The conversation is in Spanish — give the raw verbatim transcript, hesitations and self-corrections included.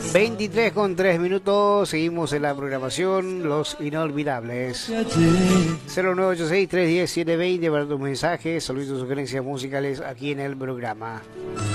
veintitrés con tres minutos, seguimos en la programación Los Inolvidables. cero nueve ocho seis, tres uno cero, siete dos cero para tus mensajes, saludos y sugerencias musicales aquí en el programa.